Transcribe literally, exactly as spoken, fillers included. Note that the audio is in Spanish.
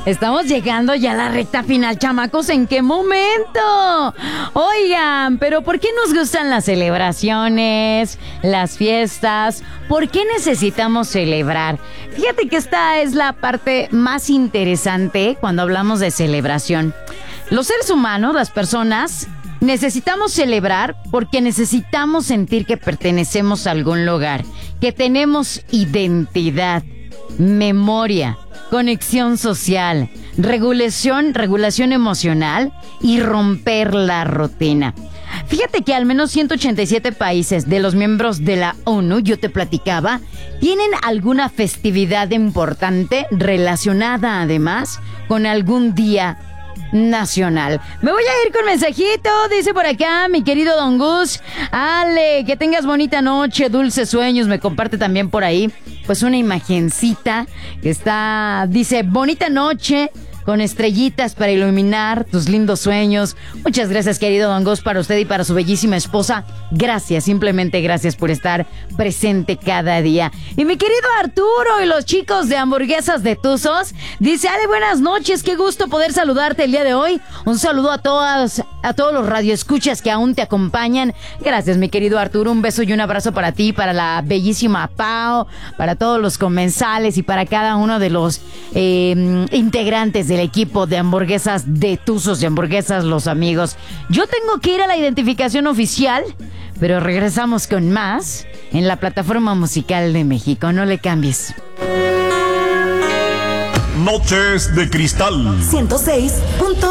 Estamos llegando ya a la recta final, chamacos. ¿En qué momento? Oigan, pero ¿por qué nos gustan las celebraciones, las fiestas? ¿Por qué necesitamos celebrar? Fíjate que esta es la parte más interesante cuando hablamos de celebración. Los seres humanos, las personas, necesitamos celebrar porque necesitamos sentir que pertenecemos a algún lugar, que tenemos identidad, memoria, conexión social, regulación, regulación emocional y romper la rutina. Fíjate que al menos ciento ochenta y siete países de los miembros de la ONU, yo te platicaba, tienen alguna festividad importante relacionada además con algún día nacional. Me voy a ir con mensajito, dice por acá mi querido Don Gus. Ale, que tengas bonita noche, dulces sueños. Me comparte también por ahí pues una imagencita que está, dice, bonita noche con estrellitas para iluminar tus lindos sueños. Muchas gracias, querido Don Gus, para usted y para su bellísima esposa. Gracias, simplemente gracias por estar presente cada día. Y mi querido Arturo y los chicos de Hamburguesas de Tuzos, dice, Ale, buenas noches, qué gusto poder saludarte el día de hoy. Un saludo a todas, a todos los radioescuchas que aún te acompañan. Gracias, mi querido Arturo, un beso y un abrazo para ti, para la bellísima Pao, para todos los comensales y para cada uno de los eh, integrantes de el equipo de Hamburguesas de Tuzos, de Hamburguesas Los Amigos. Yo tengo que ir a la identificación oficial, pero regresamos con más en la plataforma musical de México. No le cambies. Noches de Cristal ciento seis punto